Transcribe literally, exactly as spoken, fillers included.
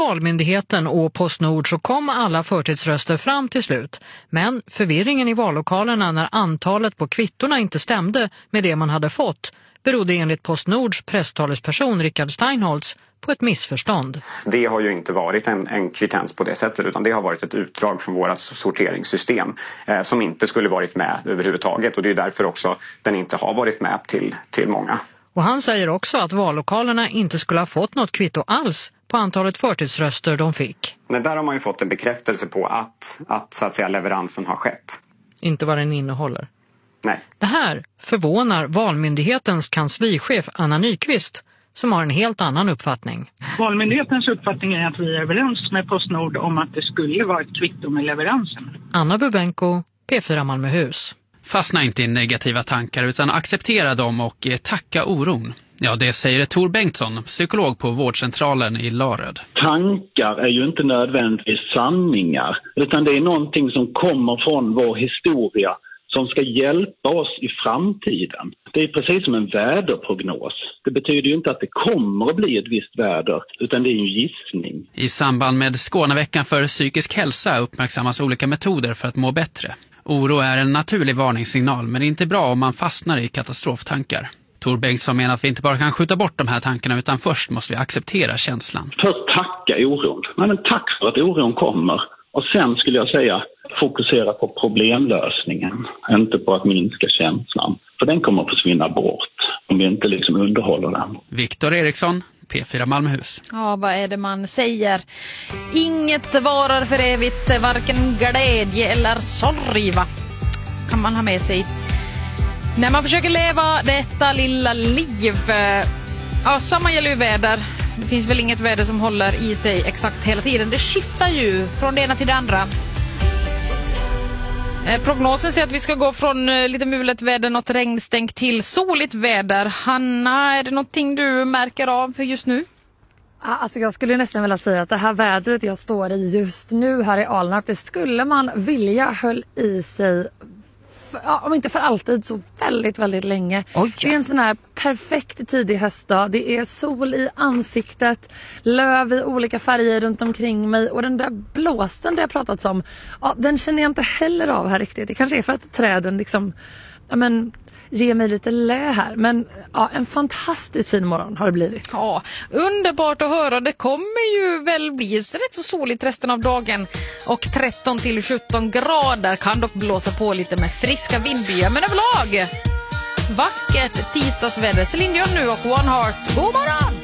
Valmyndigheten och Postnord så kom alla förtidsröster fram till slut. Men förvirringen i vallokalerna när antalet på kvittorna inte stämde med det man hade fått berodde enligt Postnords presstalesperson Rickard Steinholtz på ett missförstånd. Det har ju inte varit en, en kvittens på det sättet, utan det har varit ett utdrag från vårt sorteringssystem eh, som inte skulle varit med överhuvudtaget, och det är därför också den inte har varit med till, till många. Och han säger också att vallokalerna inte skulle ha fått något kvitto alls på antalet förtidsröster de fick. Men där har man ju fått en bekräftelse på att, att, så att säga, leveransen har skett. Inte vad den innehåller. Nej. Det här förvånar Valmyndighetens kanslichef Anna Nyqvist, som har en helt annan uppfattning. Valmyndighetens uppfattning är att vi är överens med Postnord om att det skulle vara ett kvitto med leveransen. Anna Bubenko, P fyra Malmöhus. Fastna inte i negativa tankar utan acceptera dem och tacka oron. Ja, det säger Tor Bengtsson, psykolog på vårdcentralen i Laröd. Tankar är ju inte nödvändigtvis sanningar, utan det är någonting som kommer från vår historia som ska hjälpa oss i framtiden. Det är precis som en väderprognos. Det betyder ju inte att det kommer att bli ett visst väder, utan det är en gissning. I samband med Skåneveckan för psykisk hälsa uppmärksammas olika metoder för att må bättre. Oro är en naturlig varningssignal, men det är inte bra om man fastnar i katastroftankar. Tor Bengtsson menar att vi inte bara kan skjuta bort de här tankarna, utan först måste vi acceptera känslan. Först tacka oron. Men tack för att oron kommer. Och sen skulle jag säga fokusera på problemlösningen, inte på att minska känslan. För den kommer att försvinna bort om vi inte liksom underhåller den. Viktor Eriksson, P fyra Malmöhus. Ja, vad är det man säger? Inget varar för evigt, varken glädje eller sorg, va? Kan man ha med sig när man försöker leva detta lilla liv. Ja, samma gäller ju väder. Det finns väl inget väder som håller i sig exakt hela tiden. Det skiftar ju från det ena till det andra. Prognosen säger att vi ska gå från lite mulet väder, något regnstänk till soligt väder. Hanna, är det någonting du märker av just nu? Alltså jag skulle nästan vilja säga att det här vädret jag står i just nu här i Alnarp, det skulle man vilja höll i sig, ja, om inte för alltid så väldigt, väldigt länge. Oj. Det är en sån här perfekt tidig höstdag. Det är sol i ansiktet, löv i olika färger runt omkring mig, och den där blåsten det jag pratat om, ja, den känner jag inte heller av här riktigt. Det kanske är för att träden liksom, ja men, ger mig lite lä här. Men ja, en fantastiskt fin morgon har det blivit. Ja, underbart att höra. Det kommer ju väl bli rätt så soligt resten av dagen. Och tretton till sjutton grader, kan dock blåsa på lite med friska vindbyar. Men överlag, vackert tisdagsväder. Celine Dion nu och One Heart. God morgon!